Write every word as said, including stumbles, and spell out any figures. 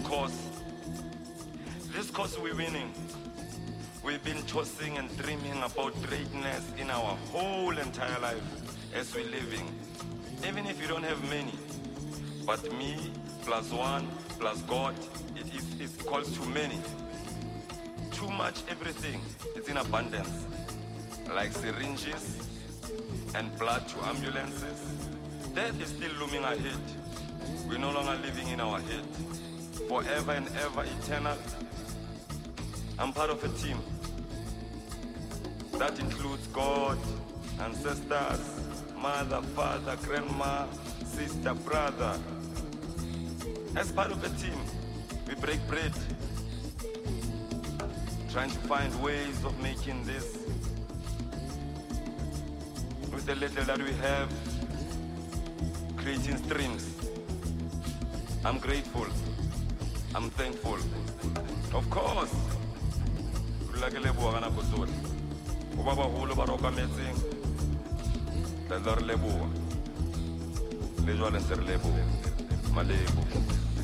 course. This course we're winning. We've been tossing and dreaming about greatness in our whole entire life as we're living. Even if you don't have many, but me plus one plus God, it is it calls too many. Too much everything. It's in abundance. Like syringes and blood to ambulances. Death is still looming ahead. We're no longer living in our head. Forever and ever, eternal. I'm part of a team. That includes God, ancestors, mother, father, grandma, sister, brother. As part of a team, we break bread. Trying to find ways of making this with the little that we have, creating streams. I'm grateful. I'm thankful. Of course. Ubaba holo ba roka metseng la re leboa le jwa le se re leboa malebo.